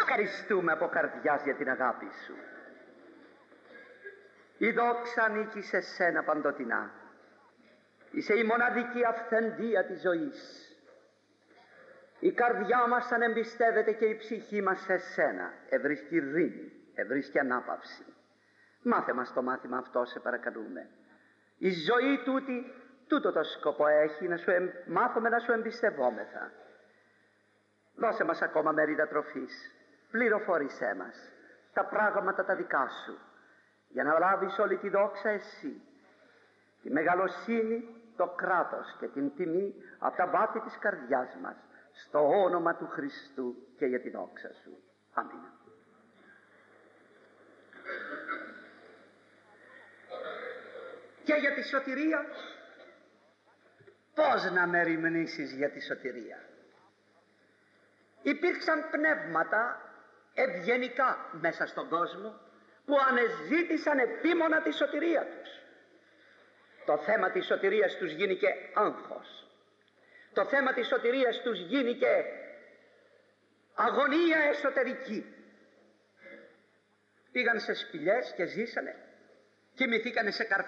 ευχαριστούμε από καρδιάς για την αγάπη σου. Η δόξα ανήκει σε σένα παντοτινά. Είσαι η μοναδική αυθεντία της ζωής. Η καρδιά μας ανεμπιστεύεται και η ψυχή μας σε σένα. Ευρίσκει ειρήνη, ευρίσκει ανάπαυση. Μάθε μας το μάθημα αυτό, σε παρακαλούμε. Η ζωή τούτη, τούτο το σκοπό έχει, μάθουμε να σου εμπιστευόμεθα. Δώσε μας ακόμα μερίδα τροφής. Πληροφόρησέ μας τα πράγματα τα δικά σου, για να λάβεις όλη τη δόξα εσύ, τη μεγαλοσύνη, το κράτος και την τιμή από τα βάθη της καρδιάς μας, στο όνομα του Χριστού και για τη δόξα σου. Αμήν. Και για τη σωτηρία, πώς να μεριμνήσεις για τη σωτηρία? Υπήρξαν πνεύματα ευγενικά μέσα στον κόσμο που ανεζήτησαν επίμονα τη σωτηρία τους. Το θέμα της σωτηρίας τους γίνηκε άγχος. Το θέμα της σωτηρίας τους γίνηκε αγωνία εσωτερική. Πήγαν σε σπηλιές και ζήσανε, κοιμηθήκανε σε καρπούς